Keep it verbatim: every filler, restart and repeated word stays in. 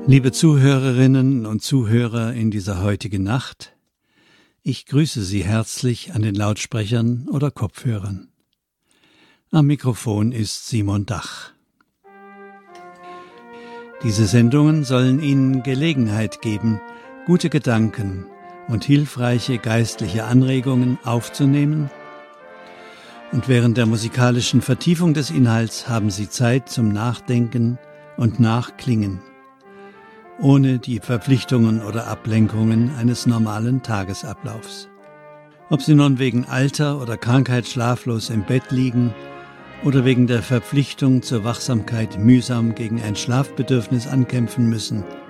Liebe Zuhörerinnen und Zuhörer in dieser heutigen Nacht, ich grüße Sie herzlich an den Lautsprechern oder Kopfhörern. Am Mikrofon ist Simon Dach. Diese Sendungen sollen Ihnen Gelegenheit geben, gute Gedanken und hilfreiche geistliche Anregungen aufzunehmen. Und während der musikalischen Vertiefung des Inhalts haben Sie Zeit zum Nachdenken und Nachklingen, ohne die Verpflichtungen oder Ablenkungen eines normalen Tagesablaufs. Ob Sie nun wegen Alter oder Krankheit schlaflos im Bett liegen oder wegen der Verpflichtung zur Wachsamkeit mühsam gegen ein Schlafbedürfnis ankämpfen müssen